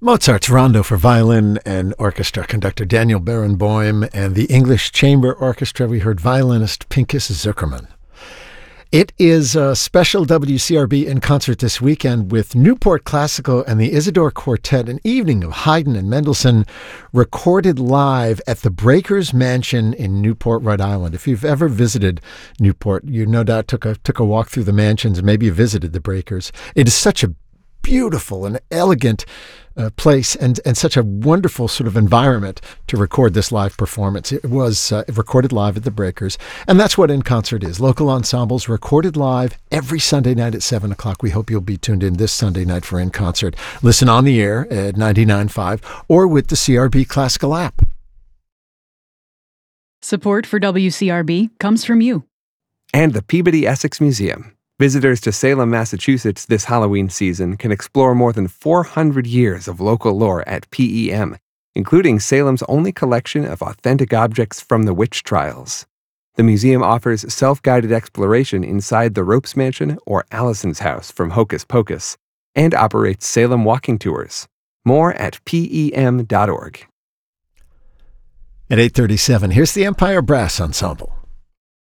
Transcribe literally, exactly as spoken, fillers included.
Mozart's Rondo for Violin and Orchestra, conductor Daniel Barenboim, and the English Chamber Orchestra. We heard violinist Pinchas Zukerman. It is a special W C R B in concert this weekend with Newport Classical and the Isidore Quartet, an evening of Haydn and Mendelssohn recorded live at the Breakers Mansion in Newport, Rhode Island. If you've ever visited Newport, you no doubt took a took a walk through the mansions and maybe you visited the Breakers. It is such a beautiful and elegant uh, place and, and such a wonderful sort of environment to record this live performance. It was uh, recorded live at the Breakers, and that's what In Concert is. Local ensembles recorded live every Sunday night at seven o'clock. We hope you'll be tuned in this Sunday night for In Concert. Listen on the air at ninety-nine point five or with the C R B Classical app. Support for W C R B comes from you. And the Peabody Essex Museum. Visitors to Salem, Massachusetts this Halloween season can explore more than four hundred years of local lore at P E M, including Salem's only collection of authentic objects from the witch trials. The museum offers self-guided exploration inside the Ropes Mansion or Allison's house from Hocus Pocus, and operates Salem walking tours. More at P E M dot org. At eight thirty-seven, here's the Empire Brass Ensemble.